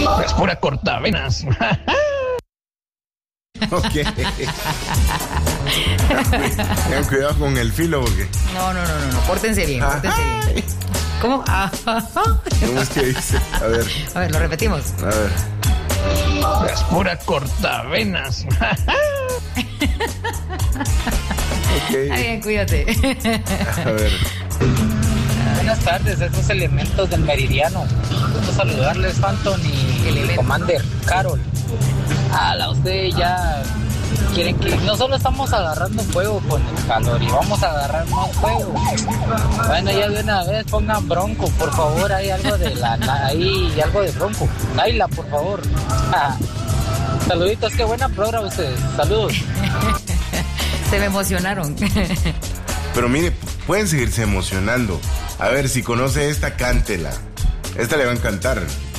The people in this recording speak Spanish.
Es pura cortavenas. Ok. Tengan cuidado con el filo porque... No. Pórtense bien. ¿Cómo? ¿Cómo es que dice? A ver, lo repetimos. A ver. Es pura cortavenas. Okay. Está bien, cuídate. A ver. Buenas tardes, estos elementos del Meridiano. Gusto saludarles, Phantom y Commander, Carol. Ustedes ya quieren que... No solo estamos agarrando fuego con el calor y vamos a agarrar más fuego. Bueno, ya de una vez pongan Bronco, por favor, hay algo de algo de Bronco. Naila, por favor. Saluditos, qué buena programa ustedes. Saludos. Se me emocionaron. Pero mire, pueden seguirse emocionando. A ver, si conoce esta, cántela. Esta le va a encantar.